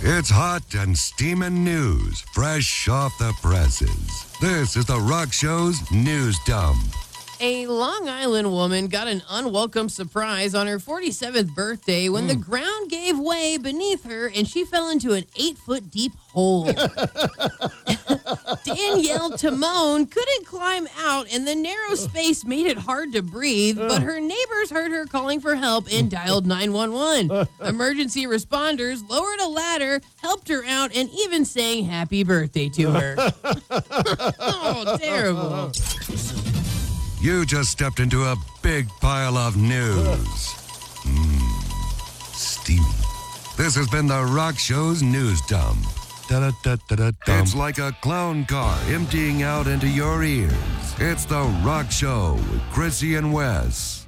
It's hot and steaming news, fresh off the presses. This is The Rock Show's News Dump. A Long Island woman got an unwelcome surprise on her 47th birthday when the ground gave way beneath her and she fell into an 8-foot deep hole. Danielle Timone couldn't climb out and the narrow space made it hard to breathe, but her neighbors heard her calling for help and dialed 911. Emergency responders lowered a ladder, helped her out, and even sang happy birthday to her. Oh, terrible. You just stepped into a big pile of news. Steamy. This has been The Rock Show's News Dump. It's like a clown car emptying out into your ears. It's The Rock Show with Chrissy and Wes.